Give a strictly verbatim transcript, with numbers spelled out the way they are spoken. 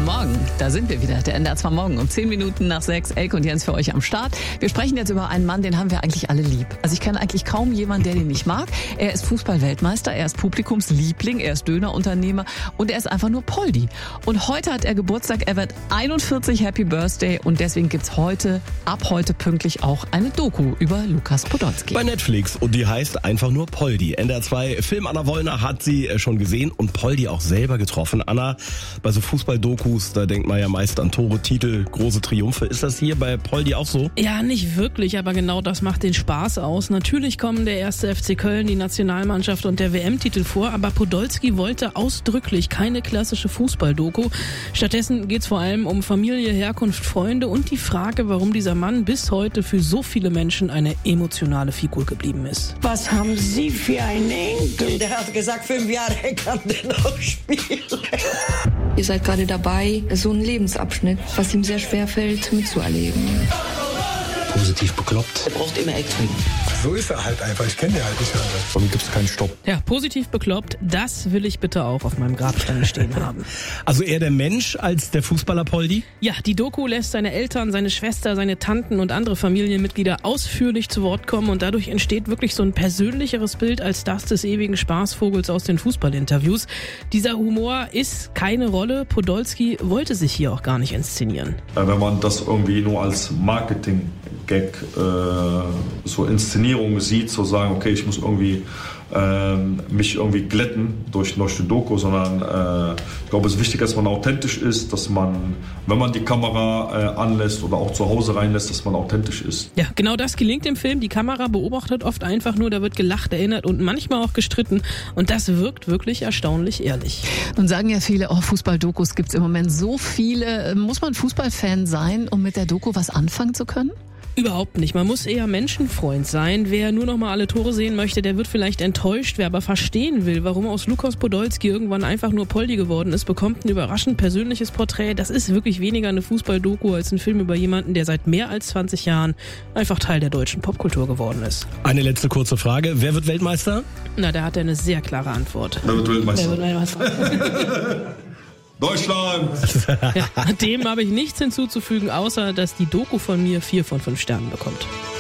Morgen, da sind wir wieder, der N D R zwei Morgen um zehn Minuten nach sechs. Elke und Jens für euch am Start. Wir sprechen jetzt über einen Mann, den haben wir eigentlich alle lieb. Also ich kenne eigentlich kaum jemanden, der den nicht mag. Er ist Fußball-Weltmeister, er ist Publikumsliebling, er ist Dönerunternehmer und er ist einfach nur Poldi. Und heute hat er Geburtstag, er wird einundvierzig, Happy Birthday, und deswegen gibt's heute, ab heute pünktlich auch eine Doku über Lukas Podolski. Bei Netflix, und die heißt einfach nur Poldi. N D R zwei Film Anna Wollner hat sie schon gesehen und Poldi auch selber getroffen. Anna, bei so Fußball-Dokus, da denkt man ja meist an Tore, Titel, große Triumphe. Ist das hier bei Poldi auch so? Ja, nicht wirklich, aber genau das macht den Spaß aus. Natürlich kommen der erste F C Köln, die Nationalmannschaft und der W M-Titel vor, aber Podolski wollte ausdrücklich keine klassische Fußball-Doku. Stattdessen geht's vor allem um Familie, Herkunft, Freunde und die Frage, warum dieser Mann bis heute für so viele Menschen eine emotionale Figur geblieben ist. Was haben Sie für einen Enkel? Der hat gesagt, fünf Jahre kann der noch spielen. Ihr seid gerade dabei, so einen Lebensabschnitt, was ihm sehr schwer fällt, mitzuerleben. Positiv bekloppt. Er braucht immer Action. So ist er halt einfach. Ich kenne den halt nicht anders. Bei mir gibt es keinen Stopp. Ja, positiv bekloppt, das will ich bitte auch auf meinem Grabstein stehen haben. Also eher der Mensch als der Fußballer Poldi? Ja, die Doku lässt seine Eltern, seine Schwester, seine Tanten und andere Familienmitglieder ausführlich zu Wort kommen und dadurch entsteht wirklich so ein persönlicheres Bild als das des ewigen Spaßvogels aus den Fußballinterviews. Dieser Humor ist keine Rolle. Podolski wollte sich hier auch gar nicht inszenieren. Wenn man das irgendwie nur als Marketing-Gag, äh, so Inszenierung sieht, zu sagen, okay, ich muss irgendwie ähm, mich irgendwie glätten durch, durch die Doku, sondern äh, ich glaube, es ist wichtig, dass man authentisch ist, dass man, wenn man die Kamera äh, anlässt oder auch zu Hause reinlässt, dass man authentisch ist. Ja, genau das gelingt im Film. Die Kamera beobachtet oft einfach nur, da wird gelacht, erinnert und manchmal auch gestritten und das wirkt wirklich erstaunlich ehrlich. Nun sagen ja viele, oh, Fußball-Dokus gibt's im Moment so viele. Muss man Fußballfan sein, um mit der Doku was anfangen zu können? Überhaupt nicht. Man muss eher Menschenfreund sein. Wer nur noch mal alle Tore sehen möchte, der wird vielleicht enttäuscht. Wer aber verstehen will, warum aus Lukas Podolski irgendwann einfach nur Poldi geworden ist, bekommt ein überraschend persönliches Porträt. Das ist wirklich weniger eine Fußball-Doku als ein Film über jemanden, der seit mehr als zwanzig Jahren einfach Teil der deutschen Popkultur geworden ist. Eine letzte kurze Frage. Wer wird Weltmeister? Na, da hat er eine sehr klare Antwort. Wer wird Weltmeister? Wer wird Weltmeister? Deutschland! Ja, dem habe ich nichts hinzuzufügen, außer dass die Doku von mir vier von fünf Sternen bekommt.